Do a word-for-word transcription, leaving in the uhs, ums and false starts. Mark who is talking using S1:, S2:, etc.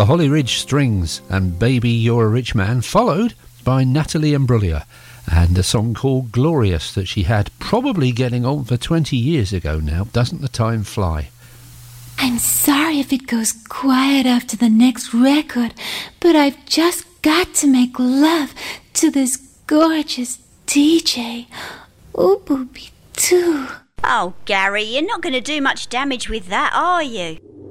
S1: the Holly Ridge Strings and Baby You're a Rich Man, followed by Natalie Imbruglia and a song called Glorious that she had probably getting on for twenty years ago now. Doesn't the time fly?
S2: I'm sorry if it goes quiet after the next record, but I've just got to make love to this gorgeous D J. Ooh, booby, too.
S3: Oh, Gary, you're not going to do much damage with that, are you?